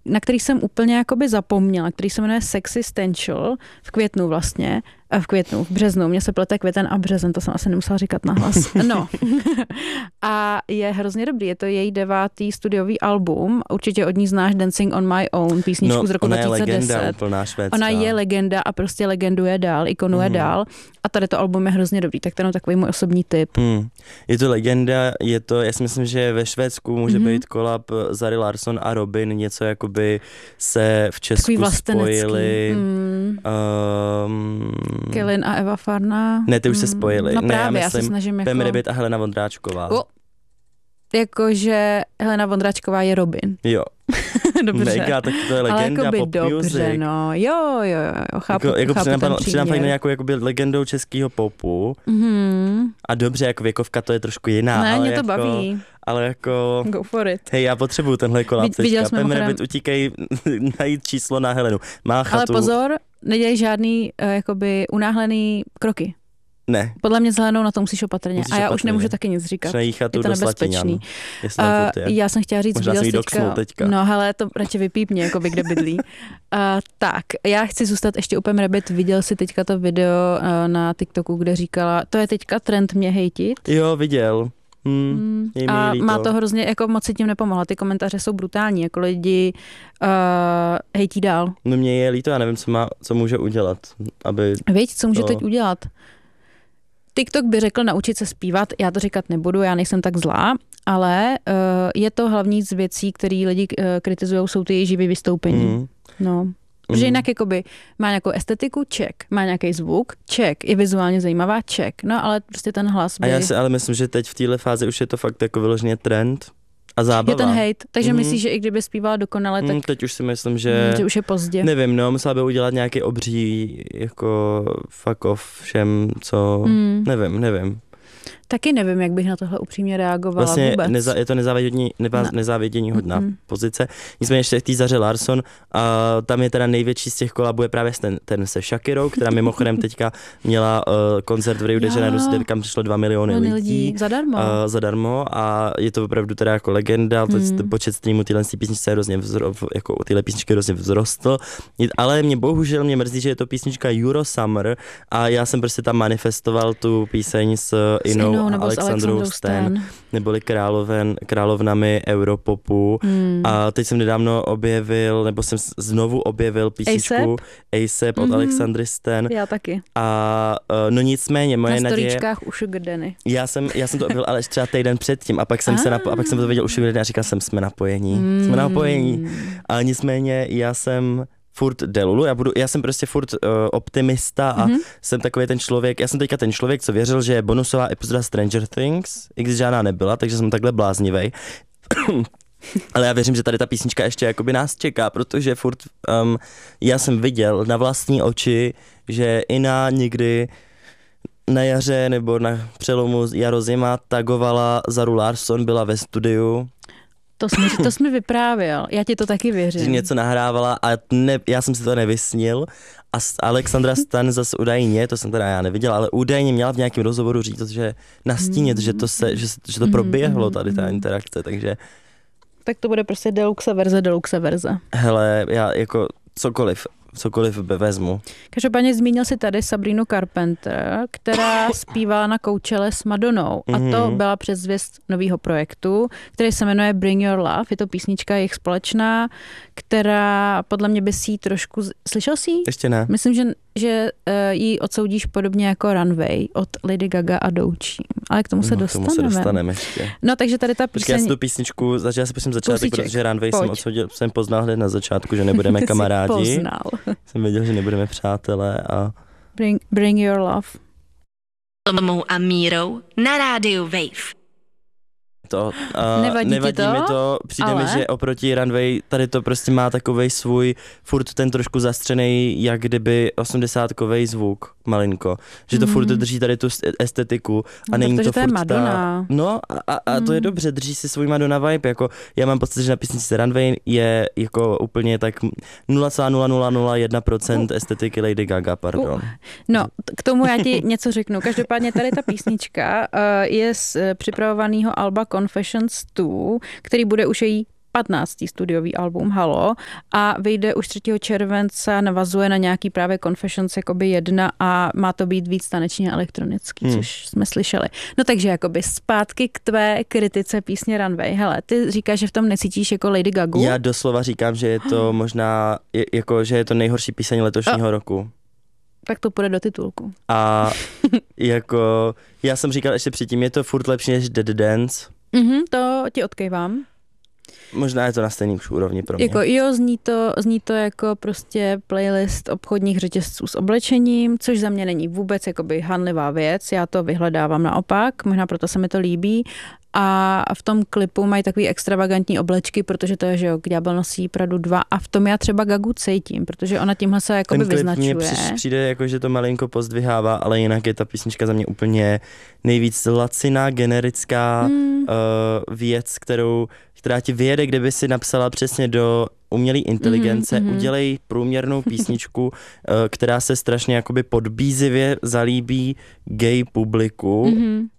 na který jsem úplně jakoby zapomněla, který se jmenuje Sexistential, v květnu vlastně, v březnu, mně se plete květen a březen, to jsem asi nemusela říkat nahlas. No. A je hrozně dobrý, je to její 9. studiový album, určitě od ní znáš Dancing on My Own, písničku z roku 2010. Ona je legenda, švédská. Ona je legenda a prostě legenduje dál, ikonuje dál a tady to album je hrozně dobrý, tak to je takový můj osobní tip. Je to legenda, já si myslím, že ve Švédsku může být kolab Zary Larsson a Robin, něco jakoby se v Česku spojili. Kelin a Eva Farna. Ne, ty už se spojili. No právě, ne, já se snažím Pam Rabbit a Helena Vondráčková. Jakože Helena Vondráčková je Robin. Jo. Dobře. Mega, tak to je legenda pop dobře, music. No. Jo, chápu, chápu přidám fakt nějakou jakoby legendou českého popu. A dobře, jako věkovka to je trošku jiná. Ne, ale mě to jako, baví. Ale jako... Go for it. Hej, já potřebuju tenhle kolab teďka. Pam Rabbit, utíkej najít číslo na Helenu. Má chatu. Ale pozor, nedělej žádný jakoby unáhlený kroky. Ne. Podle mě s Helenou na to musíš opatrně. A já už nemůžu taky nic říkat. Je to nebezpečný. Já jsem chtěla říct, možná jsem jí doksnul teďka. No hele, to radši vypípni, jakoby kde bydlí. Tak, já chci zůstat ještě u Pam Rabbit. Viděl jsi teďka to video na TikToku, kde říkala, to je teďka trend mě hejtit. Jo, viděl. A má to hrozně, jako moc si tím nepomohla. Ty komentáře jsou brutální, jako lidi hejtí dál. No mě je líto, já nevím, co může udělat, aby... Víš, co může teď udělat? TikTok by řekl naučit se zpívat, já to říkat nebudu, já nejsem tak zlá, ale je to hlavní z věcí, které lidi kritizují, jsou ty její živý vystoupení. No. Protože jinak jakoby má nějakou estetiku, check, má nějaký zvuk, check, je vizuálně zajímavá, check, no ale prostě ten hlas by... A já si ale myslím, že teď v téhle fázi už je to fakt jako vyloženě trend a zábava. Je ten hate, takže myslíš, že i kdyby zpívala dokonale, tak... Teď už si myslím, že už je pozdě. Nevím, no, musela by udělat nějaký obří jako fuck off všem, co... Nevím. Taky nevím, jak bych na tohle upřímně reagovala vlastně vůbec. Je to nezávidění hodná pozice. Nicméně ještě tý Zaře Larsson a tam je teda největší z těch kolabů je právě ten se Shakirou, která mimochodem teďka měla koncert v Rio de Janeiro, kam přišlo 2 miliony lidí. Zadarmo a je to opravdu teda jako legenda, počet streamů téhle písničky hrozně jako tyhle písničky hrozně vzrostl, ale bohužel mě mrzí, že je to písnička Euro Summer a já jsem prostě tam manifestoval tu píseň s Inou a Alexandrou Stan, neboli královnami Europopu. A teď jsem nedávno jsem znovu objevil písničku A$AP od Alexandry Stan. Já taky. A no nicméně moje naděje... Na storíčkách u Sugar Danny. Já jsem to objevil ale třeba týden předtím a pak jsem to viděl u Sugar Danny a říkal jsem, jsme napojení. A nicméně já jsem furt Delulu, já jsem prostě furt optimista a jsem takový ten člověk, já jsem teďka ten člověk, co věřil, že je bonusová epizoda Stranger Things, i když žádná nebyla, takže jsem takhle bláznivej. Ale já věřím, že tady ta písnička ještě jakoby nás čeká, protože furt já jsem viděl na vlastní oči, že Ina někdy na jaře nebo na přelomu jaro-zima tagovala Zaru Larsson, byla ve studiu. To jsi mi vyprávěl, já ti to taky věřím. Že něco nahrávala a já jsem si to nevysnil a Alexandra Stan zase údajně, to jsem teda já neviděl, ale údajně měla v nějakém rozhovoru říct, že nastínit, že to proběhlo tady ta interakce, takže... Tak to bude prostě deluxe verze. Hele, já jako cokoliv vezmu. Každopádně zmínil si tady Sabrinu Carpenter, která zpívala na Coachelle s Madonnou a to byla předzvěst nového projektu, který se jmenuje Bring Your Love. Je to písnička jejich společná, která podle mě by si trošku... Slyšel jsi? Ještě ne. Myslím, že ji odsoudíš podobně jako Runway od Lady Gaga a Doechii. Ale k tomu se dostaneme ještě. No, takže tady ta píseň... Počkej, já si tu písničku, já si pusím začátek, protože Runway jsem poznal hned na začátku, že nebudeme kamarádi. Poznal. Jsem věděl, že nebudeme přátelé a... Bring Your Love. Tomou a Mírou na rádiu Wave. Nevadí mi to, přijde mi, že oproti Runway tady to prostě má takovej svůj, furt ten trošku zastřenej, jak kdyby 80kovej zvuk, malinko. Že to furt drží tady tu estetiku a není to furt Madonna. No a to je dobře, drží si svůj Madonna vibe, jako já mám pocit, že na písničce Runway je jako úplně tak 0,0001% estetiky Lady Gaga, pardon. No, k tomu já ti něco řeknu. Každopádně tady ta písnička je z připravovaného alba Confessions 2, který bude už její 15. studiový album Halo a vyjde už 3. července, navazuje na nějaký právě Confessions jakoby 1 a má to být víc tanečně elektronický, což jsme slyšeli. No takže jakoby zpátky k tvé kritice písně Runway. Hele, ty říkáš, že v tom necítíš jako Lady Gagu? Já doslova říkám, že je to možná, jako, že je to nejhorší píseň letošního roku. Tak to půjde do titulku. A jako, já jsem říkal ještě předtím, je to furt lepší než Dead Dance. To ti odkejvám. Možná je to na stejný už úrovni pro mě. Jako jo, zní to jako prostě playlist obchodních řetězců s oblečením, což za mě není vůbec jakoby hanlivá věc, já to vyhledávám naopak, možná proto se mi to líbí. A v tom klipu mají takový extravagantní oblečky, protože to je, že jo, Ďábel nosí Pradu 2 a v tom já třeba Gagu cítím, protože ona tímhle se jakoby vyznačuje. Ten klip mně přijde jako, že to malinko pozdvihává, ale jinak je ta písnička za mě úplně nejvíc laciná, generická věc, která ti vyjede, kdyby si napsala přesně do umělé inteligence, udělej průměrnou písničku, která se strašně jakoby podbízivě zalíbí gay publiku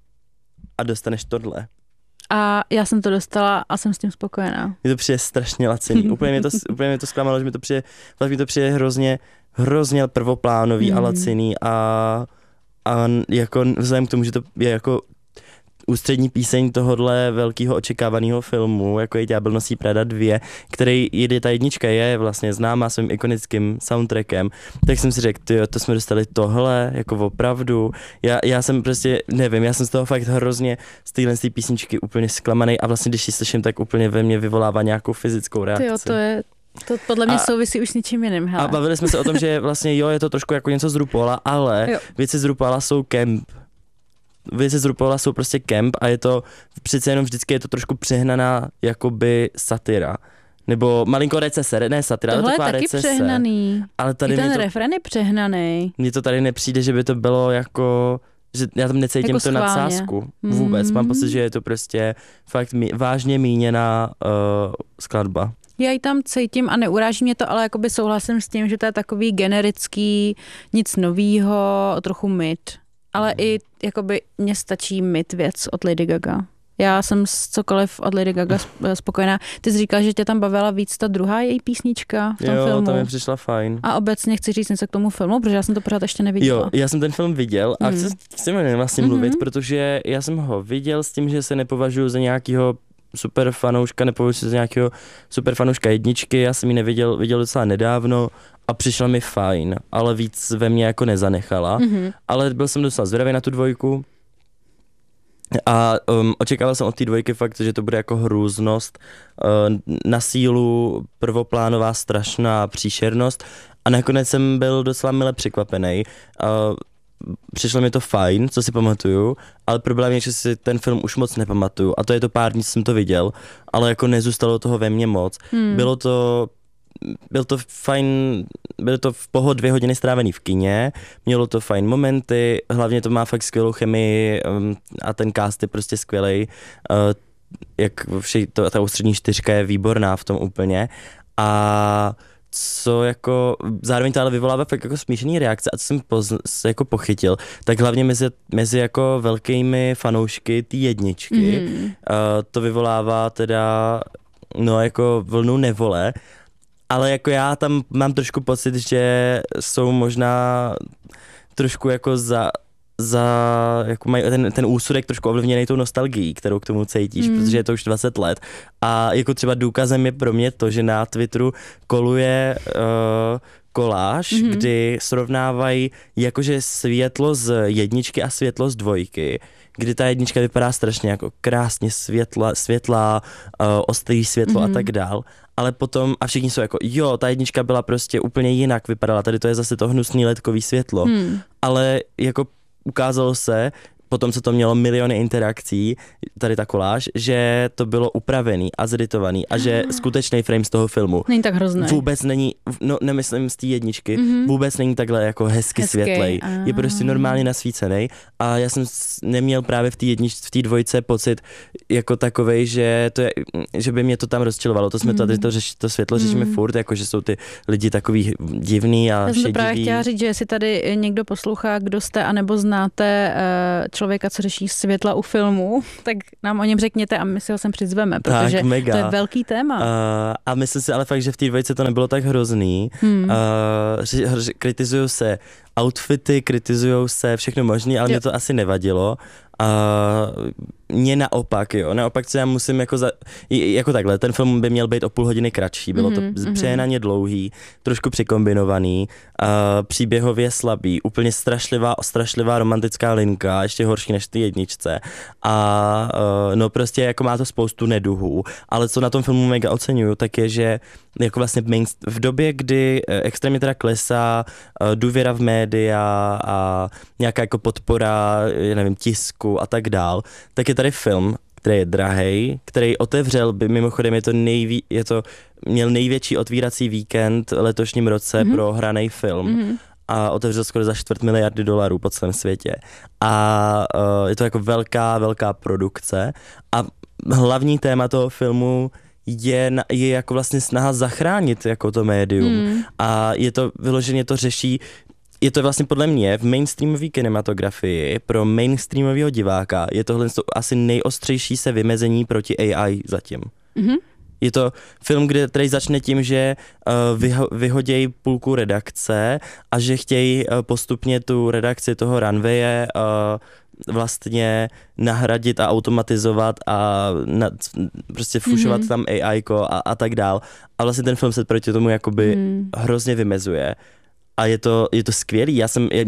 a dostaneš tohle. A já jsem to dostala a jsem s tím spokojená. Mně to přijde strašně laciný. Úplně mě to zklamalo, že mi to přijde hrozně prvoplánový a laciný a jako vzhledem k tomu, že to je jako ústřední píseň tohohle velkého očekávaného filmu, jako je Ďábel nosí Prada 2, který ta jednička je vlastně známá svým ikonickým soundtrackem, tak jsem si řekl, tyjo, to jsme dostali tohle, jako opravdu. Já jsem prostě, nevím, já jsem z toho fakt hrozně z téhle písničky úplně zklamaný a vlastně, když ji slyším, tak úplně ve mně vyvolává nějakou fyzickou reakci. Tyjo, to podle mě souvisí už s ničím jiným. Hele. A bavili jsme se o tom, že vlastně je to trošku jako něco z RuPaula, ale věci z RuPaula jsou camp. Věci z RuPaula jsou prostě camp a je to přece jenom vždycky je to trošku přehnaná jakoby satira. Nebo malinko recese, ne satira, tohle ale taková je taky recese. Přehnaný. Ale tady i ten refrén je přehnaný. Mně to tady nepřijde, že by to bylo jako, že já tam necítím jako tu nadsázku. Vůbec. Mám pocit, že je to prostě fakt vážně míněná skladba. Já ji tam cítím a neuráží mě to, ale jakoby souhlasím s tím, že to je takový generický, nic novýho, trochu mid. Ale i jakoby mně stačí mid věc od Lady Gaga. Já jsem s cokoliv od Lady Gaga spokojená. Ty jsi říkal, že tě tam bavila víc ta druhá její písnička v tom filmu. Jo, tam mi přišla fajn. A obecně chci říct něco k tomu filmu, protože já jsem to pořád ještě neviděla. Jo, já jsem ten film viděl a chci vlastně mluvit, protože já jsem ho viděl s tím, že se nepovažuji za nějakýho super fanouška, nepovažuji se za nějakého super fanouška jedničky, já jsem ji viděl docela nedávno a přišla mi fajn, ale víc ve mně jako nezanechala, ale byl jsem docela zvědavý na tu dvojku a očekával jsem od té dvojky fakt, že to bude jako hrůznost, na sílu, prvoplánová, strašná příšernost a nakonec jsem byl docela mile překvapený. Přišlo mi to fajn, co si pamatuju, ale problém je, že si ten film už moc nepamatuju a to je to pár dní, co jsem to viděl, ale jako nezůstalo toho ve mně moc. Byl to fajn, bylo to v pohodě 2 hodiny strávený v kině, mělo to fajn momenty, hlavně to má fakt skvělou chemii a ten cast je prostě skvělej, jak ta ústřední 4 je výborná v tom úplně a co jako, zároveň to ale vyvolává fakt jako smíšený reakce a co jsem jako pochytil, tak hlavně mezi jako velkými fanoušky té jedničky, to vyvolává teda, no jako vlnu nevole, ale jako já tam mám trošku pocit, že jsou možná trošku jako jako mají ten úsudek trošku ovlivněný tou nostalgií, kterou k tomu cítíš, protože je to už 20 let. A jako třeba důkazem je pro mě to, že na Twitteru koluje koláž, kdy srovnávají jakože světlo z jedničky a světlo z dvojky, kdy ta jednička vypadá strašně jako krásně světlá, ostrý světlo a tak dál. Ale potom, a všichni jsou jako, jo, ta jednička byla prostě úplně jinak vypadala, tady to je zase to hnusný ledkový světlo. Ale jako ukázalo se, potom co to mělo miliony interakcí, tady ta koláž, že to bylo upravený a zeditovaný a že skutečný frame z toho filmu není tak hrozný. Vůbec není, no nemyslím z té jedničky, vůbec není takhle jako hezky světlej. Je prostě normálně nasvícený a já jsem neměl právě v té dvojce pocit jako takovej, že by mě to tam rozčilovalo. To jsme tady to světlo řešíme furt, jako že jsou ty lidi takový divný a šediví. Já jsem to právě chtěla říct, že jestli tady někdo poslouchá, kdo jste anebo znáte člověka, co řeší světla u filmu, tak nám o něm řekněte a my si ho sem přizveme, protože mega. to je velký téma. A myslím si ale fakt, že v té dvojce to nebylo tak hrozný. Kritizují se outfity, kritizují se všechno možné, ale mě to asi nevadilo. Mně naopak, co já musím jako takhle, ten film by měl být o půl hodiny kratší, bylo to přehnaně dlouhý, trošku překombinovaný, příběhově slabý, úplně strašlivá romantická linka, ještě horší než ty jedničce a no prostě jako má to spoustu neduhů, ale co na tom filmu mega oceňuju, tak je, že jako vlastně v době, kdy extrémně teda klesá důvěra v média a nějaká jako podpora, já nevím, tisku a tak dál, tak je tady film, který je drahej, který otevřel, mimochodem měl největší otvírací víkend letošním roce pro hraný film a otevřel skoro za $250 milionů po celém světě. A je to jako velká produkce a hlavní téma toho filmu je jako vlastně snaha zachránit jako to médium a je to vyloženě to řeší. Je to vlastně podle mě v mainstreamové kinematografii pro mainstreamového diváka je tohle asi nejostřejší se vymezení proti AI zatím. Je to film, který začne tím, že vyhodějí půlku redakce a že chtějí postupně tu redakci toho runwaye vlastně nahradit a automatizovat a prostě fušovat tam AI-ko a tak dál. A vlastně ten film se proti tomu jakoby hrozně vymezuje. A je to skvělý.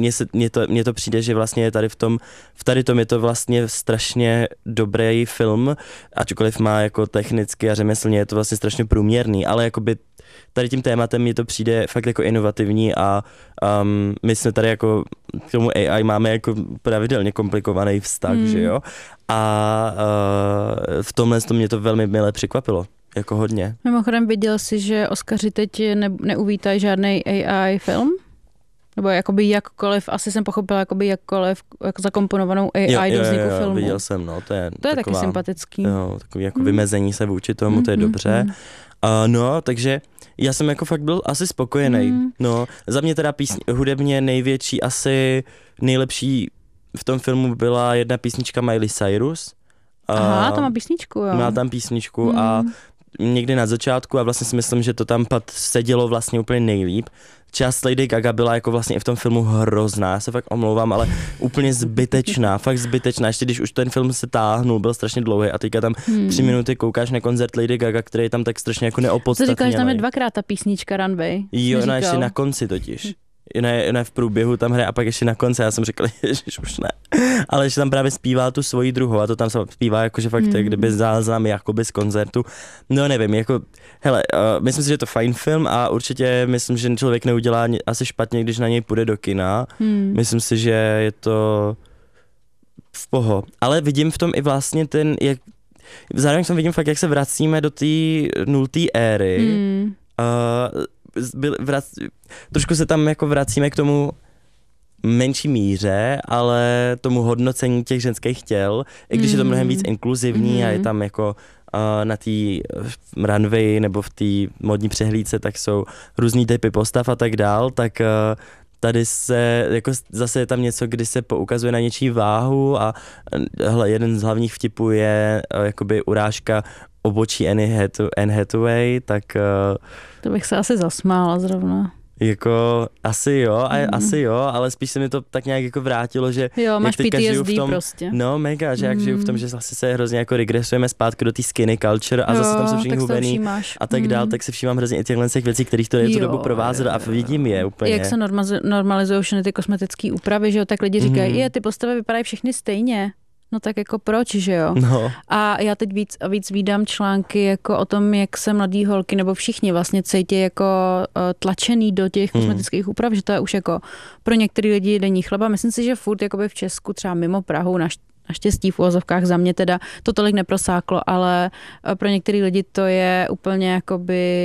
Mně to přijde, že vlastně je tady v tady tom je to vlastně strašně dobrý film, ačkoliv má jako technicky a řemeslně je to vlastně strašně průměrný, ale jakoby tady tím tématem mně to přijde fakt jako inovativní a my jsme tady jako k tomu AI máme jako pravidelně komplikovaný vztah, že jo? A v tomhle mě to velmi milé překvapilo. Jako hodně. Mimochodem viděl jsi, že Oscaři teď neuvítají žádný AI film? Nebo jakoby jakkoliv, asi jsem pochopila, jakoby jakkoliv jako zakomponovanou AI do vzniku filmu. Viděl jsem, no. To je taky sympatický. Jo, takový jako vymezení se vůči tomu, to je dobře. No, takže já jsem jako fakt byl asi spokojený. No, za mě teda hudebně největší, asi nejlepší v tom filmu byla jedna písnička Miley Cyrus. Aha, to má písničku, jo. Má tam písničku a někdy na začátku a vlastně si myslím, že to tam sedělo vlastně úplně nejlíp. Část Lady Gaga byla jako vlastně i v tom filmu hrozná, já se fakt omlouvám, ale úplně fakt zbytečná, ještě když už ten film se táhnul, byl strašně dlouhý a teďka tam 3 minuty koukáš na koncert Lady Gaga, který je tam tak strašně jako neopodstatnělý. Co říkáš, tam je dvakrát ta písnička Runway? Jo, ona ještě na konci totiž. Ne v průběhu tam hraje a pak ještě na konci, já jsem řekl, ježiš, už ne. Ale ještě tam právě zpívá tu svoji druhou a to tam se zpívá jakože fakt, kdyby záznam jakoby z koncertu. No nevím, jako, hele, myslím si, že je to fajn film a určitě myslím, že člověk neudělá asi špatně, když na něj půjde do kina. Myslím si, že je to v poho. Ale vidím v tom i vlastně zároveň jsem vidím fakt, jak se vracíme do té 0. éry. Trošku se tam jako vracíme k tomu menší míře, ale tomu hodnocení těch ženských těl, i když je to mnohem víc inkluzivní a je tam jako na té runway nebo v té modní přehlídce, tak jsou různý typy postav a tak dál, tak tady se, jako zase je tam něco, kdy se poukazuje na něčí váhu a jeden z hlavních vtipů je jakoby urážka obočí Anne Hathaway, tak to bych se asi zasmála zrovna. Jako asi jo, ale spíš se mi to tak nějak jako vrátilo, že jo, máš PTSD v tom, prostě. No mega, že jak žiju v tom, že zase se hrozně jako regresujeme zpátky do té skinny culture a zase tam jsou všichni hubený a tak dál, tak si všímám hrozně i těchhle věcí, kterých to je tu dobu provázelo a vidím je úplně. Jak se normalizují všechny ty kosmetické úpravy, že jo, tak lidi říkají, ty postavy vypadají všechny stejně. No tak jako proč, že jo? No. A já teď víc a víc vídám články jako o tom, jak se mladý holky nebo všichni vlastně cítí jako tlačený do těch kosmetických úprav, že to je už jako pro některý lidi denní chleba. Myslím si, že furt jakoby v Česku, třeba mimo Prahu, naštěstí v uvozovkách za mě teda to tolik neprosáklo, ale pro některý lidi to je úplně jakoby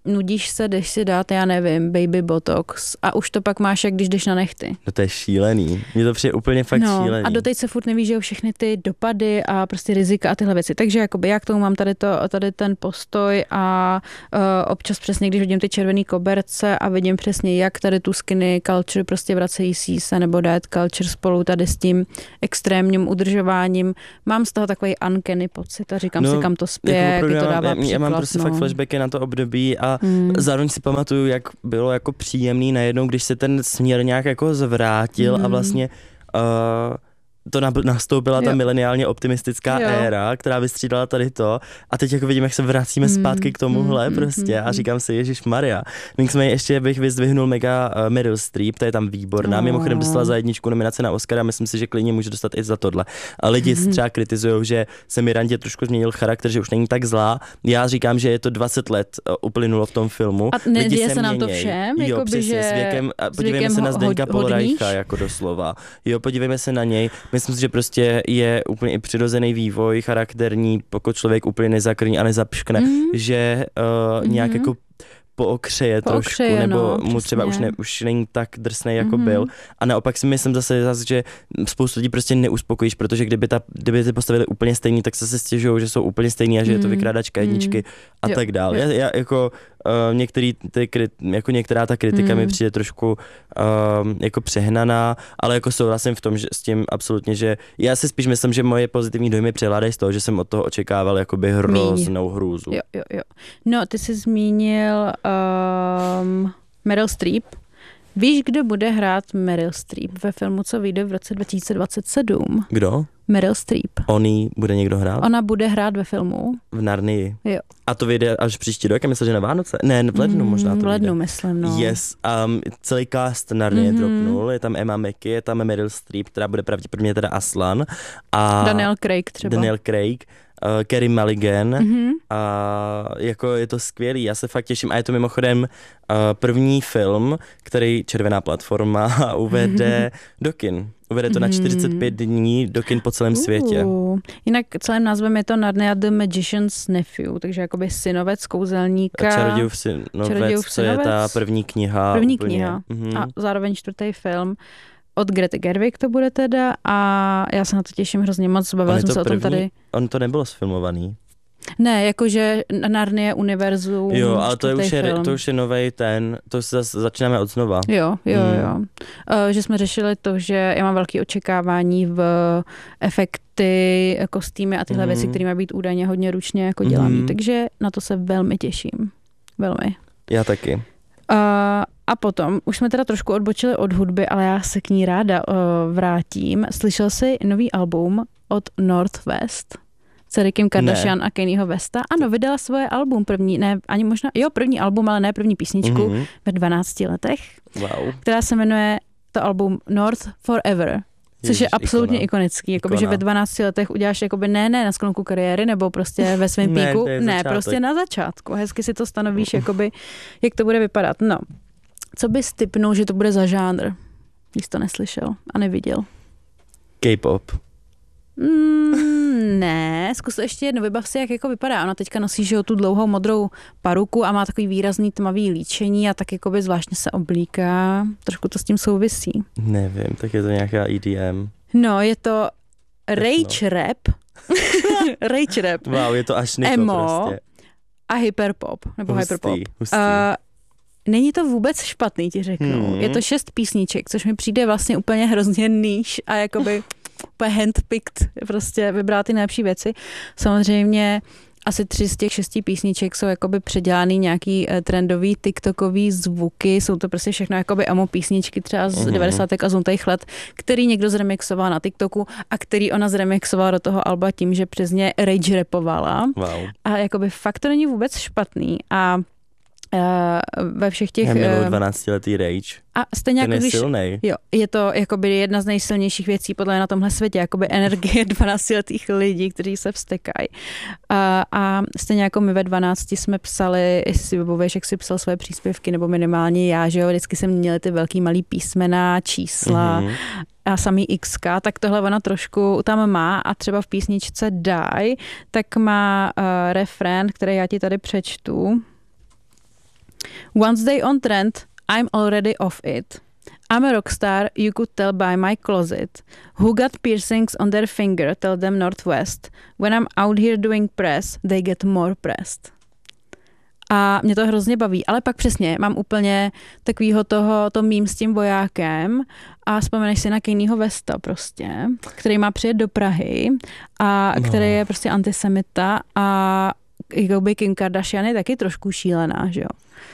nudíš se, jdeš si dát, já nevím, baby botox a už to pak máš, jak když jdeš na nehty. No to je šílený. Mně to přijde úplně fakt šílený. A doteď se furt neví, že jo, všechny ty dopady a prostě rizika a tyhle věci. Takže jakoby já k tomu mám tady ten postoj a občas přesně, když vidím ty červený koberce a vidím přesně, jak tady tu skinny culture prostě vracejí se nebo diet culture spolu tady s tím extrémním udržováním. Mám z toho takový uncanny pocit a říkám si, kam to spěje, jako jak to dává příklad. Já mám prostě fakt flashbacky na to období a zároveň si pamatuju, jak bylo jako příjemný najednou, když se ten směr nějak jako zvrátil a vlastně to nastoupila ta mileniálně optimistická éra, která vystřídala tady to a teď jako vidím, jak se vracíme zpátky k tomuhle prostě a říkám si, ježišmarja. Nicméně ještě bych vyzdvihnul mega Meryl Streep, ta je tam výborná, mimochodem dostala za 1 nominaci na Oscara, myslím si, že klidně může dostat i za tohle. A lidi třeba kritizujou, že se Mirandě trošku změnil charakter, že už není tak zlá. Já říkám, že je to 20 let uplynulo v tom filmu. A neděje se nám to všem? Jo, přesně, s věkem, podívejme se na Zdeňka Polreicha jako doslova. Jo, podívejme se na něj. Myslím si, že prostě je úplně i přirozený vývoj charakterní, pokud člověk úplně nezakrní a nezapškne, že nějak jako pookřeje trošku, nebo mu třeba už není tak drsnej, jako byl. A naopak si myslím zase, že spoustu lidí prostě neuspokojíš, protože kdyby ty postavili úplně stejný, tak se stěžují, že jsou úplně stejný a že je to vykrádačka jedničky a tak dále. Já jako některá ta kritika mi přijde trošku jako přehnaná, ale jako souhlasím v tom, že s tím absolutně, že já si spíš myslím, že moje pozitivní dojmy převládají z toho, že jsem od toho očekával jakoby hroznou hrůzu. Jo. No, ty jsi zmínil Meryl Streep. Víš, kdo bude hrát Meryl Streep ve filmu, co vyjde v roce 2027? Kdo? Meryl Streep. On bude někdo hrát? Ona bude hrát ve filmu. V Narnii. Jo. A to vyjde až příští rok, já myslím, že na Vánoce? Ne, v lednu možná to v lednu, vyjde. myslím, no. Yes, celý cast Narnie dropnul, je tam Emma Mackey, je tam Meryl Streep, která bude pravděpodobně teda Aslan. A Daniel Craig třeba. Carey Mulligan a jako je to skvělý, já se fakt těším a je to mimochodem první film, který Červená platforma uvede do kin. Uvede to na 45 dní do kin po celém světě. Jinak celým názvem je to Narnia the Magician's Nephew, takže jakoby synovec kouzelníka. Čarodějův synovec, to je ta první kniha. A zároveň 4. film. Od Grety Gerwig to bude teda a já se na to těším hrozně moc, bavila jsem se o tom tady. On to nebylo sfilmovaný. Ne, jakože Narnie univerzum. Jo, ale to už je novej to se začínáme od znova. Jo. Že jsme řešili to, že já mám velké očekávání v efekty, kostýmy a tyhle věci, které mají být údajně hodně ručně jako dělaný. Takže na to se velmi těším. Velmi. Já taky. A potom, už jsme teda trošku odbočili od hudby, ale já se k ní ráda vrátím. Slyšel jsi nový album od North West? S Kim Kardashian a Kanyeho Westa? Ano, vydala svoje album první album, ale ne první písničku ve 12 letech, která se jmenuje to album North Forever. Což je absolutně ikonický, jakoby, že ve 12 letech uděláš jakoby ne na sklonku kariéry nebo prostě ve svém píku, ne, prostě na začátku. Hezky si to stanovíš, jakoby, jak to bude vypadat. No, co bys tipnul, že to bude za žánr, když to neslyšel a neviděl? K-pop. Ne, zkus to ještě jednou, vybav si, jak jako vypadá. Ona teďka nosí, že tu dlouhou modrou paruku a má takový výrazný tmavý líčení a tak jakoby zvláštně se oblíká. Trošku to s tím souvisí. Nevím, tak je to nějaká EDM. No, je to rage rap. Rage rap. Wow, je to až emo prostě. A hyperpop, nebo hyperpop. Hustý. Není to vůbec špatný, ti řeknu. Je to 6 písniček, což mi přijde vlastně úplně hrozně níž a jakoby úplně handpicked, prostě vybrat ty nejlepší věci. Samozřejmě asi 3 z těch 6 písniček jsou jakoby předělaný nějaký trendový tiktokový zvuky, jsou to prostě všechno jakoby emo písničky třeba z 90. a zlutých let, který někdo zremixoval na TikToku a který ona zremixovala do toho alba tím, že přes ně rage rapovala. Wow. A jakoby fakt to není vůbec špatný a ve všech těch... Já miluji 12letý rage. A stejně ten jako je když... silnej. Jo, je to jakoby jedna z nejsilnějších věcí podle mě na tomhle světě, jakoby energie 12letých lidí, kteří se vztekají. A stejně jako my ve 12 jsme psali, jestli si vybavuješ, jak si psal své příspěvky, nebo minimálně já, že jo, vždycky jsem měli ty velký malý písmena, čísla a samý XK, tak tohle ona trošku tam má a třeba v písničce Die, tak má refrén, který já ti tady přečtu. Once they on trend, I'm already off it. I'm a rockstar, you could tell by my closet. Who got piercings on their finger, tell them Northwest. When I'm out here doing press, they get more pressed. A mě to hrozně baví, ale pak přesně mám úplně takovýho to mím s tím vojákem a vzpomeneš si na Kanyeho Westa prostě, který má přijet do Prahy a který je prostě antisemita a jakoby Kim Kardashian je taky trošku šílená, že jo.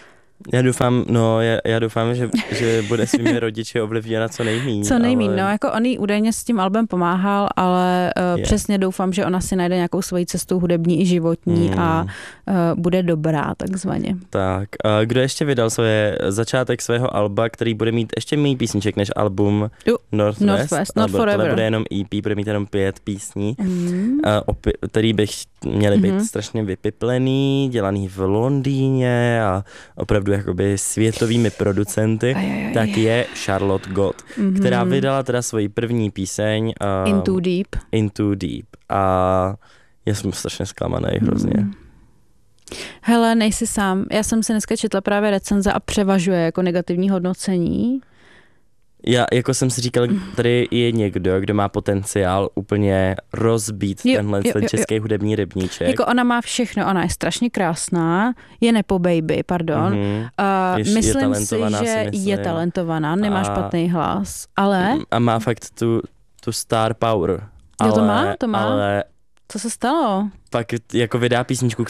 Já doufám, že bude svými rodiči ovlivněna co nejméně. Co nejméně, ale... no jako on jí údajně s tím albem pomáhal, ale přesně doufám, že ona si najde nějakou svoji cestu hudební i životní a bude dobrá takzvaně. Tak, kdo ještě vydal začátek svého alba, který bude mít ještě méně písniček než album Northwest, Not Forever. Tohle bude jenom EP, bude mít jenom 5 písní, který měly být strašně vypiplený, dělaný v Londýně a opravdu jakoby světovými producenty, tak je Charlotte God, která vydala teda svoji první píseň Into Deep a já jsem strašně zklamaný hrozně. Hele, nejsi sám. Já jsem si dneska četla právě recenze a převažuje jako negativní hodnocení. Já jako jsem si říkal, tady je někdo, kdo má potenciál úplně rozbít tenhle český hudební rybníček. Jako ona má všechno, ona je strašně krásná, je nepo baby, pardon. Myslím si, že je talentovaná, nemá špatný hlas, ale... A má fakt tu star power. Jo, to má. Ale co se stalo? Pak jako vydá písničku,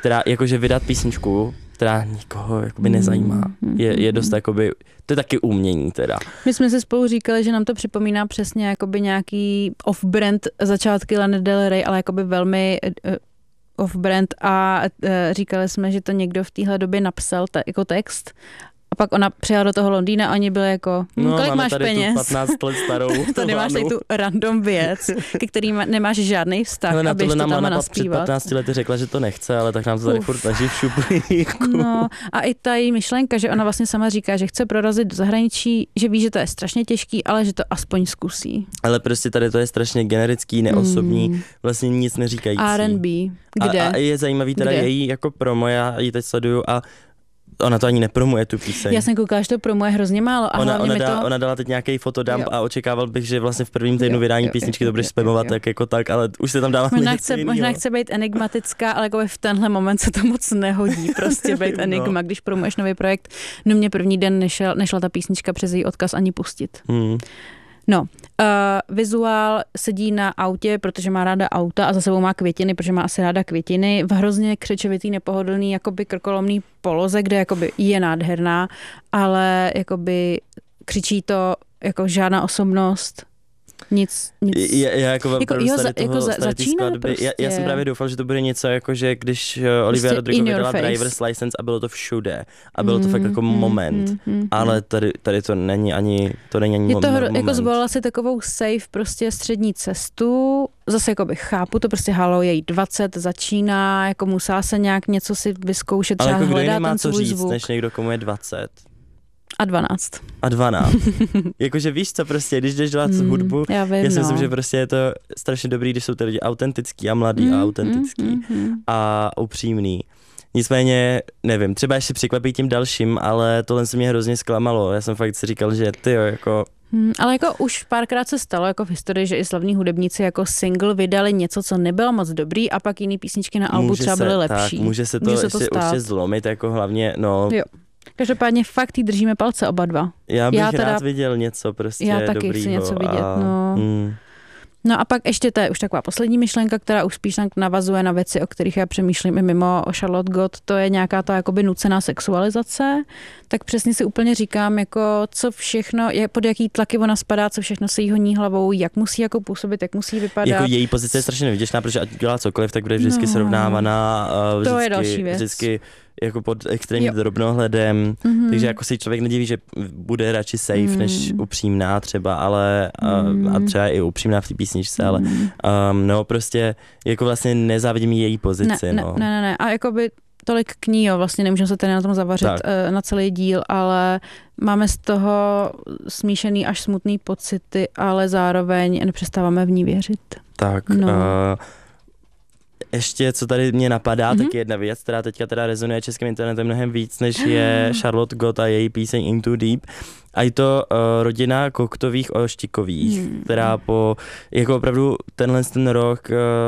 která nikoho jakoby nezajímá. Je dost jakoby, to je taky umění teda. My jsme si spolu říkali, že nám to připomíná přesně jakoby nějaký off-brand začátky Lana Del Rey, ale jakoby velmi off-brand a říkali jsme, že to někdo v téhle době napsal jako text. A pak ona přijela do toho Londýna a oni byli jako, kolik máš peněz? 15 let starou. Tady máš tady tu random věc, ke který nemáš žádný vztah, ale a běž to tam naspívat. Před 15 lety řekla, že to nechce, ale tak nám to tady furt leží v šuplíku. No a i ta její myšlenka, že ona vlastně sama říká, že chce prorazit do zahraničí, že ví, že to je strašně těžký, ale že to aspoň zkusí. Ale prostě tady to je strašně generický, neosobní, vlastně nic neříkající. R&B, kde? A je zajímavý teda její jako promo, já ji teď sleduju a ona to ani nepromuje, tu píseň. Já jsem koukala, že to promuje hrozně málo. A ona dala teď nějaký fotodump a očekával bych, že vlastně v prvním týdnu vydání písničky to budeš spamovat tak, ale už se tam dává možná chce být enigmatická, ale jako v tenhle moment se to moc nehodí prostě být enigma, když promuješ nový projekt. No mě první den nešla ta písnička přes její odkaz ani pustit. No, vizuál sedí na autě, protože má ráda auta a za sebou má květiny, protože má asi ráda květiny, v hrozně křečovitý, nepohodlný, jakoby krkolomný poloze, kde jakoby je nádherná, ale jakoby křičí to jako žádná osobnost, nic. Začíná prostě. Já jsem právě doufal, že to bude něco jako, že když Olivia prostě Rodrigo vydala Driver's License a bylo to všude a bylo to fakt jako moment, ale tady to není ani moment. Jako zvolila si takovou safe prostě střední cestu, zase jakoby chápu to, prostě halo, její 20 začíná, jako musela se nějak něco si vyzkoušet, třeba jako hledá ten svůj co říct, zvuk. než někdo, komu je 20. A 12. Jakože víš co, prostě, když jdeš dělat hudbu, já si myslím, že prostě je to strašně dobrý, když jsou ty lidi autentický a mladý a autentický a upřímný. Nicméně, nevím, třeba ještě překvapí tím dalším, ale tohle se mě hrozně zklamalo. Já jsem fakt si říkal, že jako... Ale jako už párkrát se stalo jako v historii, že i slavní hudebníci jako single vydali něco, co nebylo moc dobrý a pak jiný písničky na albu třeba byly lepší. Tak, může se to ještě zlomit, jako hlavně, Jo. Každopádně fakt jí držíme palce oba dva. Já bych rád viděl něco prostě dobrýho. Já taky chci něco vidět, No a pak ještě to je už taková poslední myšlenka, která už spíš navazuje na věci, o kterých já přemýšlím i mimo o Charlotte God, to je nějaká ta jakoby nucená sexualizace, tak přesně si úplně říkám, jako co všechno, pod jaký tlaky ona spadá, co všechno se jí honí hlavou, jak musí jako působit, jak musí vypadat. Jako její pozice je strašně nevděčná, protože ať dělá cokoliv, tak bude vždycky srovnávaná, to je další věc. Vždycky jako pod extrémním drobnohledem, takže jako si člověk nediví, že bude radši safe než upřímná třeba, ale a třeba i upřímná v té písničce, ale no prostě jako vlastně nezávidím její pozici. Ne. A jakoby tolik k ní, vlastně nemůžeme se tady na tom zavařit na celý díl, ale máme z toho smíšený až smutný pocity, ale zároveň nepřestáváme v ní věřit. Tak, ještě, co tady mě napadá, tak je jedna věc, která teďka teda rezonuje českým internetem mnohem víc, než je Charlotte Gott a její píseň Into Deep. A je to rodina Koktových Oštikových, která jako opravdu ten rok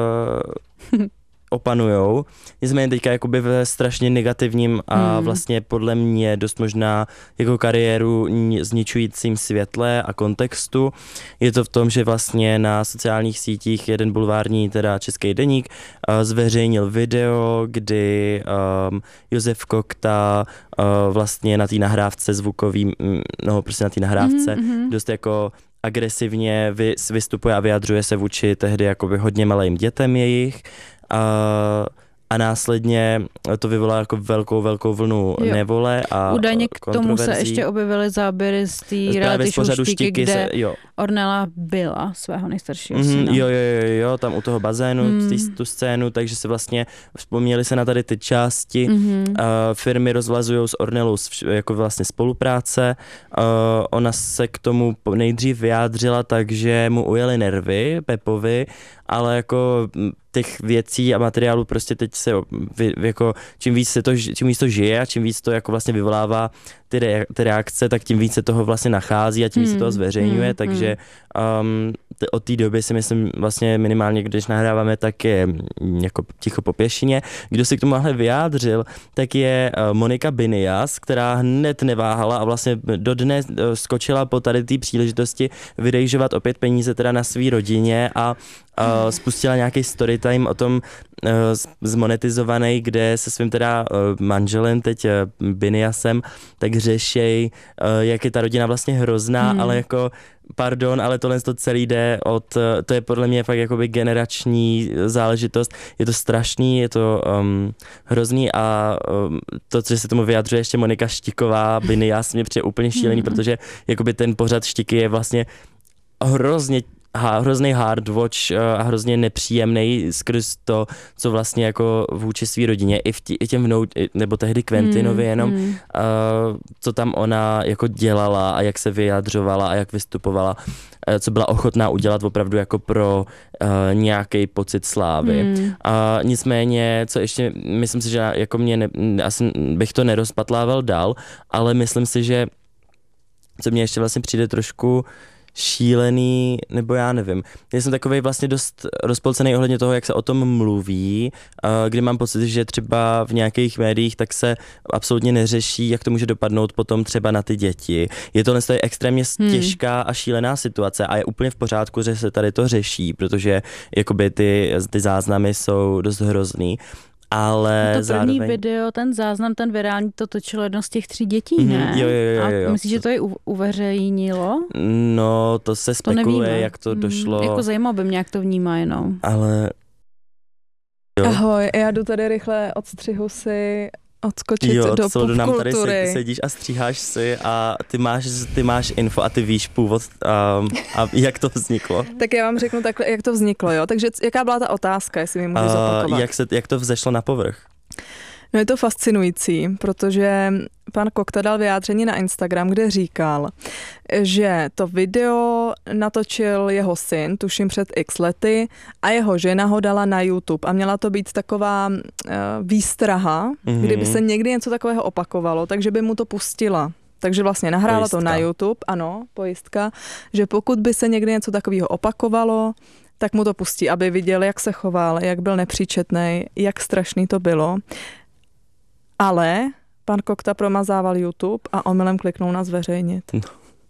opanujou. Nicméně teďka jakoby ve strašně negativním a vlastně podle mě dost možná jako kariéru zničujícím světle a kontextu. Je to v tom, že vlastně na sociálních sítích jeden bulvární, teda český deník, zveřejnil video, kdy Josef Kokta vlastně na té nahrávce zvukový, prostě na té nahrávce dost jako agresivně vystupuje a vyjadřuje se vůči tehdy jakoby hodně malým dětem jejich. A následně to vyvolalo jako velkou vlnu nevole a údajně k tomu se ještě objevily záběry z té reality show Štiky, kde Ornella byla svého nejstaršího syna. Jo, tam u toho bazénu, tu scénu, takže se vlastně vzpomněli se na tady ty části. Firmy rozvlazují s Ornellou jako vlastně spolupráce. Ona se k tomu nejdřív vyjádřila, takže mu ujeli nervy, Pepovi, ale jako těch věcí a materiálů prostě teď se jako čím víc to žije a čím víc to jako vlastně vyvolává ty reakce, tak tím víc se toho vlastně nachází a tím víc se toho zveřejňuje, takže od té doby si myslím vlastně minimálně, když nahráváme, tak je jako ticho po pěšině. Kdo si k tomu vyjádřil, tak je Monika Binias, která hned neváhala a vlastně dodnes skočila po tady té příležitosti vydejžovat opět peníze teda na svý rodině a spustila nějaký storytime o tom zmonetizovaný, kde se svým teda manželem, teď Biniasem, tak řešej, jak je ta rodina vlastně hrozná, ale jako pardon, ale tohle to celý jde to je podle mě fakt jakoby generační záležitost, je to strašný, je to hrozný a to, že se tomu vyjadřuje ještě Monika Štiková, Binias, mě přijde úplně šílený, protože jakoby ten pořad Štiky je vlastně hrozný hard watch a hrozně nepříjemný skrz to, co vlastně jako vůči svý rodině i těm nebo tehdy Quentinovi jenom, co tam ona jako dělala a jak se vyjadřovala a jak vystupovala, co byla ochotná udělat opravdu jako pro nějaký pocit slávy. Nicméně, co ještě, myslím si, že jako asi bych to nerozpatlával dál, ale myslím si, že co mě ještě vlastně přijde trošku šílený, nebo já nevím. Já jsem takovej vlastně dost rozpolcený ohledně toho, jak se o tom mluví, kdy mám pocit, že třeba v nějakých médiích tak se absolutně neřeší, jak to může dopadnout potom třeba na ty děti. Je to extrémně těžká a šílená situace a je úplně v pořádku, že se tady to řeší, protože jakoby ty záznamy jsou dost hrozný. Ale to první zároveň video, ten záznam, ten virální, to točilo jedno z těch 3 dětí, ne? Jo. A myslíš, že to je uveřejnilo? No, to se spekuluje, to jak to došlo. Jako zajímalo by mě, jak to vnímá jenom. Ale jo. Ahoj, já jdu tady rychle odstřihu si odskočit do popkultury. Nám tady sedíš a stříháš si a ty máš info a ty víš původ a jak to vzniklo. Tak já vám řeknu takhle, jak to vzniklo, jo? Takže jaká byla ta otázka, jestli mi můžu zopakovat? Jak to vzešlo na povrch? No je to fascinující, protože pan Kokta dal vyjádření na Instagram, kde říkal, že to video natočil jeho syn, tuším před x lety, a jeho žena ho dala na YouTube a měla to být taková výstraha, kdyby se někdy něco takového opakovalo, takže by mu to pustila. Takže vlastně nahrála to na YouTube, ano, pojistka, že pokud by se někdy něco takového opakovalo, tak mu to pustí, aby viděl, jak se choval, jak byl nepříčetnej, jak strašný to bylo. Ale pan Kokta promazával YouTube a omylem kliknul na zveřejnit. No.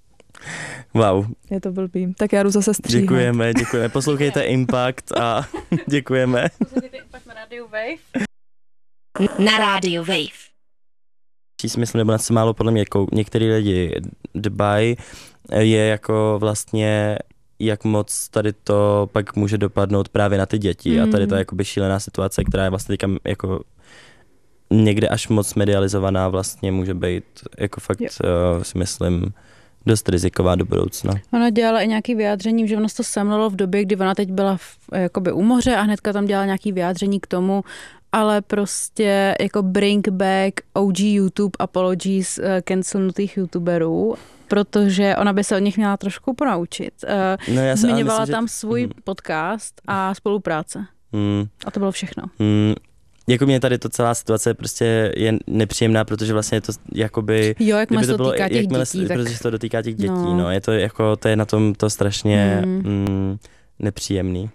Wow. Je to blbý. Tak já jdu zase stříhat. Děkujeme. Poslouchejte Impact a děkujeme. Poslouchejte Impact na rádiu Wave. Na rádiu Wave. Smysl, nebo na co málo podle mě některý lidi dbají, je jako vlastně jak moc tady to pak může dopadnout právě na ty děti a tady to je jakoby šílená situace, která je vlastně teďka jako někde až moc medializovaná vlastně může být jako fakt si myslím dost riziková do budoucna. Ona dělala i nějaký vyjádření, že ono to semlalo v době, kdy ona teď byla jakoby u moře a hnedka tam dělala nějaký vyjádření k tomu, ale prostě jako bring back OG YouTube apologies cancelnutých youtuberů, protože ona by se od nich měla trošku ponaučit. Zmiňovala tam svůj podcast a spolupráce. A to bylo všechno. Jako mě tady to celá situace prostě je nepříjemná, protože vlastně je to jakoby... Jo, jakmile se to dotýká těch dětí, tak... Protože se to dotýká těch dětí, no. Je to jako, to je na tom to strašně nepříjemný.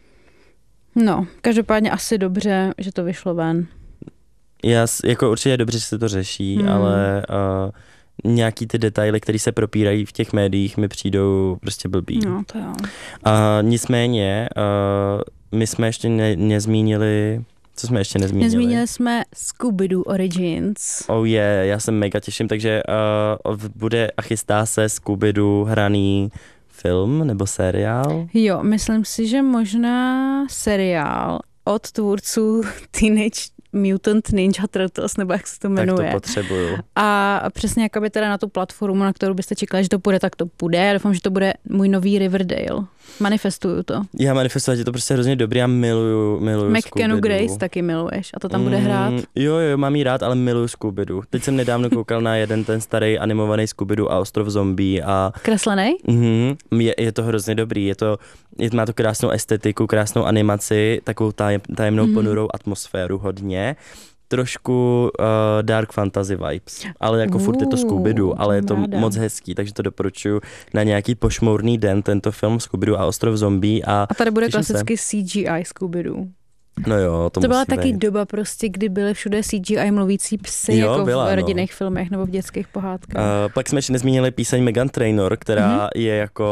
No, každopádně asi dobře, že to vyšlo ven. Jako určitě je dobře, že se to řeší, ale nějaký ty detaily, které se propírají v těch médiích, mi přijdou prostě blbý. No, to jo. Nicméně, my jsme ještě nezmínili... Co jsme ještě nezmínili? Nezmínili jsme Scooby-Doo Origins. Já se mega těším, takže bude a chystá se Scooby-Doo hraný film nebo seriál? Jo, myslím si, že možná seriál od tvůrců Teenage Mutant Ninja Turtles, nebo jak se to jmenuje. Tak to potřebuju. A přesně jakoby teda na tu platformu, na kterou byste čekali, že to půjde, tak to půjde. Já doufám, že to bude můj nový Riverdale. Manifestuju to. Já manifestuju, že to prostě hrozně dobrý a miluju McKennu Grace taky miluješ a to tam bude hrát. Jo, mám jí rád, ale miluju Scooby-Doo. Teď jsem nedávno koukal na jeden ten starý animovaný Scooby-Doo a Ostrov zombie a... Kreslený? Je to hrozně dobrý, má to krásnou estetiku, krásnou animaci, takovou tajemnou ponurou atmosféru hodně. Trošku dark fantasy vibes, ale jako furt je to Scooby-Doo, ale je to moc hezký, takže to doporučuji na nějaký pošmourný den, tento film Scooby-Doo a Ostrov zombie. A tady bude klasicky CGI Scooby-Doo. No jo, to byla taky doba prostě, kdy byly všude CGI mluvící psy, jako v rodinných filmech nebo v dětských pohádkách. Pak jsme ještě nezmínili píseň Meghan Trainor, která je jako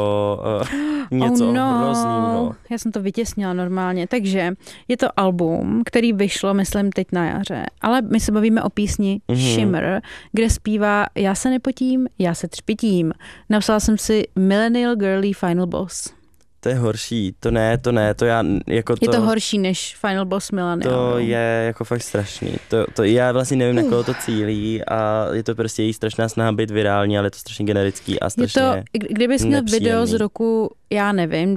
něco hroznýho. Já jsem to vytěsnila normálně. Takže je to album, který vyšlo, myslím, teď na jaře, ale my se bavíme o písni Shimmer, kde zpívá Já se nepotím, já se třpitím. Napsala jsem si Millennial Girly Final Boss. To je horší, to já jako to... Je to horší než Final Boss Millennial. To je jako fakt strašný. To já vlastně nevím, na koho to cílí a je to prostě její strašná snaha být virální, ale je to strašně generický a strašně kdybys měl video z roku, já nevím,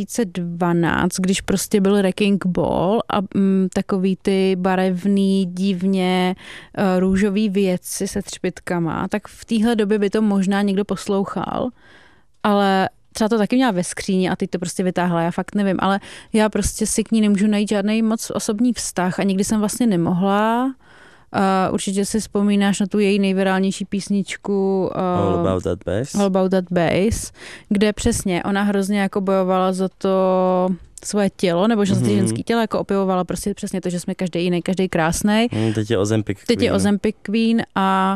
2012, když prostě byl Wrecking Ball a takový ty barevný, divně růžový věci se třpitkama, tak v téhle době by to možná někdo poslouchal, ale třeba to taky měla ve skříni a teď to prostě vytáhla, já fakt nevím, ale já prostě si k ní nemůžu najít žádný moc osobní vztah a nikdy jsem vlastně nemohla. Určitě si vzpomínáš na tu její nejvirálnější písničku All About That Bass, kde přesně ona hrozně jako bojovala za to svoje tělo, nebo že za ty ženský tělo, jako opěvovala prostě přesně to, že jsme každý jiný, každý krásnej. Teď je Ozempic Queen a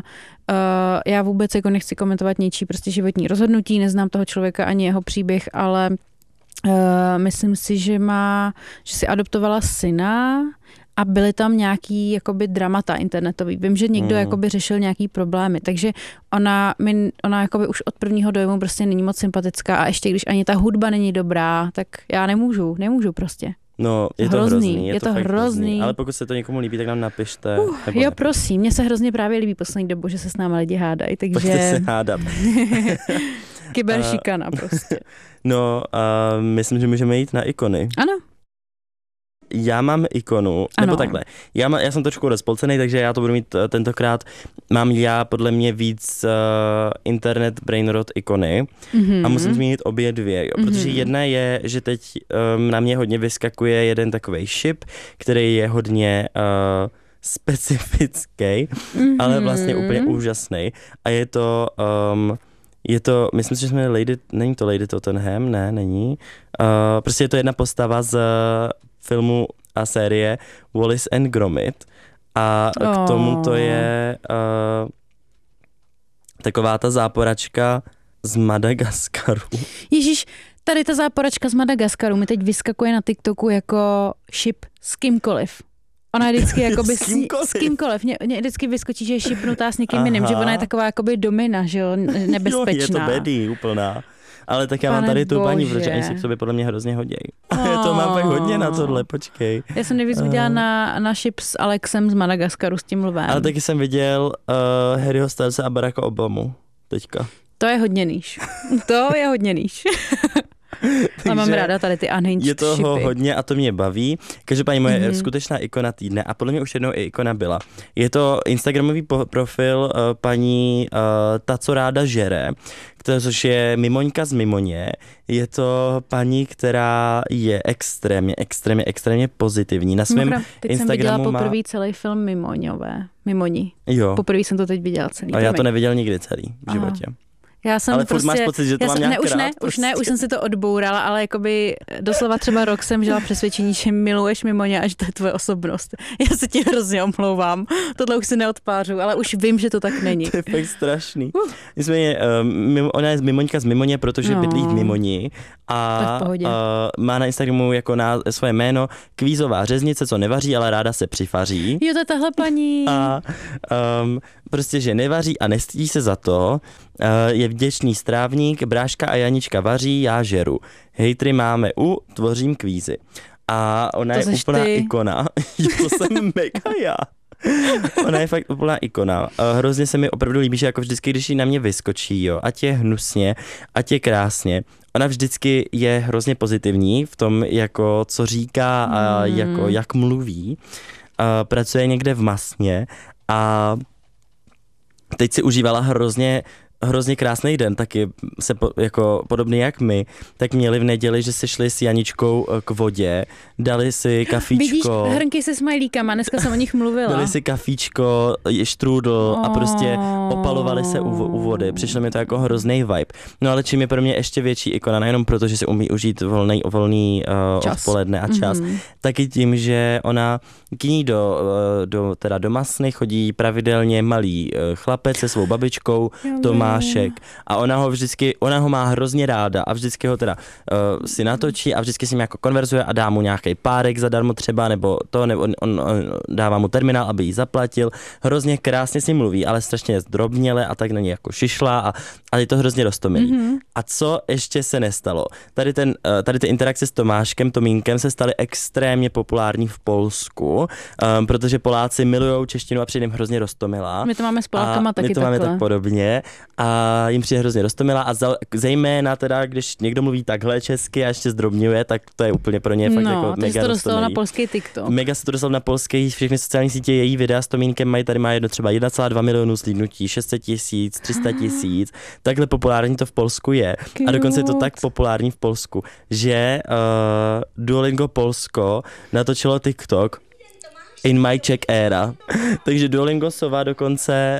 já vůbec jako nechci komentovat něčí prostě životní rozhodnutí, neznám toho člověka ani jeho příběh, ale myslím si, že si adoptovala syna a byly tam nějaký jakoby dramata internetový. Vím, že někdo jakoby řešil nějaký problémy, takže ona jakoby už od prvního dojmu prostě není moc sympatická a ještě když ani ta hudba není dobrá, tak já nemůžu prostě. No, je to hrozný. Je to hrozný. Ale pokud se to někomu líbí, tak nám napište. Jo, prosím, mně se hrozně právě líbí poslední dobu, že se s námi lidi hádají, takže... Pojďte se hádat. Kyberšikana prostě. No, myslím, že můžeme jít na ikony. Ano. Já mám ikonu, nebo takhle, já jsem trošku rozpolcený, takže já to budu mít tentokrát, mám podle mě víc internet brainrot ikony a musím zmínit obě dvě, protože jedna je, že teď na mě hodně vyskakuje jeden takovej ship, který je hodně specifický, ale vlastně úplně úžasný a je to, myslím si, že jsme není to Lady Tottenham, ne, není, prostě je to jedna postava z filmu a série Wallace and Gromit a k tomu to je taková ta záporačka z Madagaskaru. Ježíš, tady ta záporačka z Madagaskaru mi teď vyskakuje na TikToku jako ship s kýmkoliv. Ona je vždycky jakoby s kýmkoliv. Mě vždycky vyskočí, že je shipnutá s někým jiným, že ona je taková jakoby domina, že jo, nebezpečná. Jo, je to Betty úplná. Ale tak já mám tady tu paní, protože oni si k sobě podle mě hrozně hodějí. A já to mám tak hodně na tohle, počkej. Já jsem nejvíc viděla na ship s Alexem z Madagaskaru, s tím lvem. Ale taky jsem viděl Harryho Stylese a Baracka Obamu teďka. To je hodně níž. Ale mám ráda tady ty unhinged je toho šipy. hodně a to mě baví. Každopádně moje skutečná ikona týdne a podle mě už jednou i ikona byla. Je to instagramový profil paní Ta, co ráda žere, což je Mimoňka z Mimoně. Je to paní, která je extrémně pozitivní. Na svém teď Instagramu jsem viděla poprvé celý film Mimoni. Jo. Poprvé jsem to teď viděla celý. A já to neviděl nikdy celý v životě. Já jsem ale furt máš pocit, že to mám nějak už jsem si to odbourala, ale jakoby doslova třeba rok jsem žila přesvědčení, že miluješ Mimoně a že to je tvoje osobnost. Já se ti hrozně omlouvám, tohle už si neodpářu, ale už vím, že to tak není. To je fakt strašný. Nicméně, ona je Mimoňka z Mimoně, protože bydlí v Mimoni a má na Instagramu jako svoje jméno Kvízová řeznice, co nevaří, ale ráda se přifaří. Jo, to je tahle paní. A prostě, že nevaří a nestydí se za to, je vděčný strávník, Bráška a Janička vaří, já žeru. Hejtry máme tvořím kvízy. A ona je úplná ikona. To jsem mega já. Ona je fakt úplná ikona. Hrozně se mi opravdu líbí, že jako vždycky, když jí na mě vyskočí, jo, ať je hnusně, ať je krásně, ona vždycky je hrozně pozitivní v tom, jako co říká a jako jak mluví. Pracuje někde v masně a teď si užívala hrozně krásný den, taky se jako podobný jak my, tak měli v neděli, že se šli s Janičkou k vodě, dali si kafíčko. Vidíš, hrnky se smajlíkama, dneska jsem o nich mluvila. Dali si kafíčko, štrůdl a prostě opalovali se u vody. Přišlo mi to jako hrozný vibe. No ale čím je pro mě ještě větší ikona, nejenom proto, že si umí užít volný odpoledne a čas, taky tím, že ona k ní do Masny chodí pravidelně malý chlapec se svou babičkou, Tomášek, a ona ho má hrozně ráda a vždycky ho teda si natočí a vždycky s ním jako konverzuje a dá mu nějaký párek zadarmo třeba, nebo on dává mu terminál, aby jí zaplatil. Hrozně krásně s ním mluví, ale strašně zdrobněle a tak na něj jako šišla a je to hrozně roztomilý. A co ještě se nestalo? Tady ty interakce s Tomáškem, Tomínkem se staly extrémně populární v Polsku, protože Poláci milujou češtinu a přijde jim hrozně roztomilá. My to máme s Polákama taky my to takhle. Máme tak podobně a jim přijde hrozně roztomilá a zejména teda, když někdo mluví takhle česky a ještě zdrobňuje, tak to je úplně pro ně fakt jako mega roztomilý. to dostalo na polský TikTok. Mega se to dostalo na polský, všechny sociální sítě, její videa s Tomínkem má jedno třeba 1,2 milionu zhlídnutí, 600 000, 300 000, takhle populární to v Polsku je. A dokonce je to tak populární v Polsku, že Duolingo Polsko natočilo TikTok In my Czech era. Takže Duolingo Sova dokonce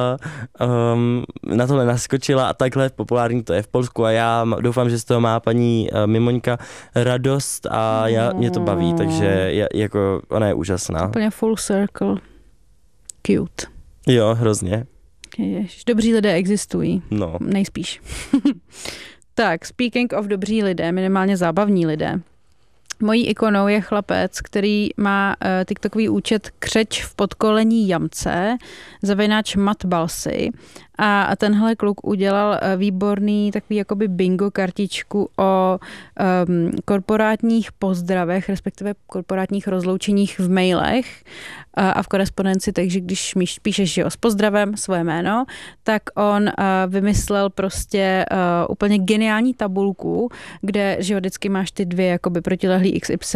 na tohle naskočila a takhle populární to je v Polsku a já doufám, že z toho má paní Mimoňka radost a mě to baví, takže jako ona je úžasná. Úplně full circle. Cute. Jo, hrozně. Ježiš, dobří lidé existují. No. Nejspíš. Tak, speaking of dobří lidé, minimálně zábavní lidé. Mojí ikonou je chlapec, který má TikTokový účet Křeč v podkolení jamce, @ Matt Balsy. A tenhle kluk udělal výborný takový jakoby bingo kartičku o korporátních pozdravech, respektive korporátních rozloučeních v mailech a v korespondenci, takže když píšeš s pozdravem svoje jméno, tak on vymyslel prostě úplně geniální tabulku, kde že vždycky máš ty dvě jakoby protilehlý XY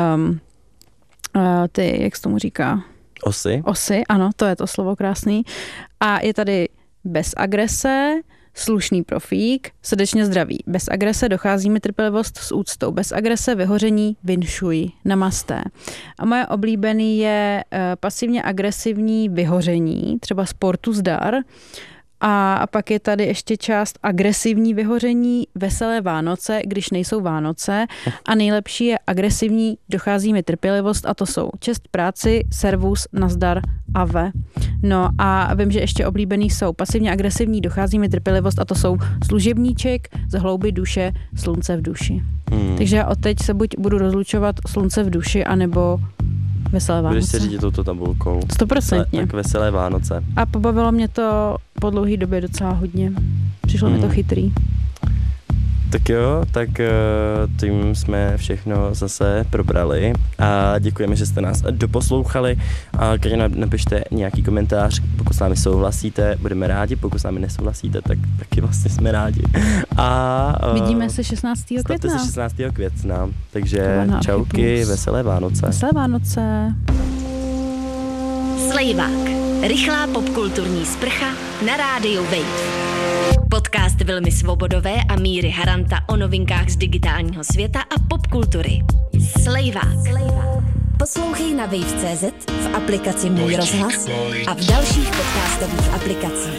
ty, jak se tomu říká? Osy, ano, to je to slovo krásný. A je tady bez agrese, slušný profík, srdečně zdraví. Bez agrese dochází mi trpělivost s úctou. Bez agrese vyhoření vinšuj. Namasté. A moje oblíbený je pasivně agresivní vyhoření, třeba sportu zdar. A pak je tady ještě část agresivní vyhoření, veselé Vánoce, když nejsou Vánoce. A nejlepší je agresivní, dochází mi trpělivost a to jsou čest práci, servus, nazdar, ave. No a vím, že ještě oblíbený jsou pasivně agresivní, dochází mi trpělivost a to jsou služebníček, z hlouby duše, slunce v duši. Takže já odteď se buď budu rozlučovat slunce v duši, anebo veselé Vánoce. Budeš si řídit touto tabulkou. 100%. Tak veselé Vánoce. A pobavilo mě to po dlouhé době docela hodně. Přišlo mi to chytrý. Tak jo, tak tím jsme všechno zase probrali a děkujeme, že jste nás doposlouchali a když napište nějaký komentář, pokud s námi souhlasíte, budeme rádi, pokud s námi nesouhlasíte, tak taky vlastně jsme rádi. A vidíme se 16. května. Se 16. května, takže čauky, veselé Vánoce. Veselé Vánoce. Slejvák. Rychlá popkulturní sprcha na rádiu Wave. Podcast Vilmy Svobodové a Míry Haranta o novinkách z digitálního světa a popkultury. Slejvák. Poslouchej na wave.cz, v aplikaci Můj rozhlas a v dalších podcastových aplikacích.